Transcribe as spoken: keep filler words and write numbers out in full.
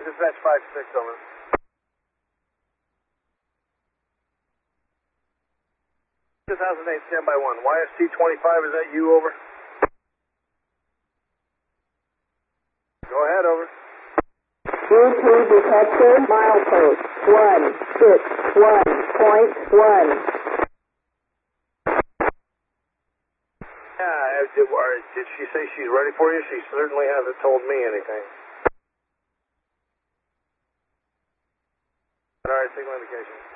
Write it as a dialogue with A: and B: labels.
A: Dispatch five six, over. two thousand eight, standby one. Y S T twenty-five, is that you, over? Go ahead, over.
B: U P detected, milepost one six one point one.
A: Yeah, did, did she say she's ready for you? She certainly hasn't told me anything. All right, signal indication.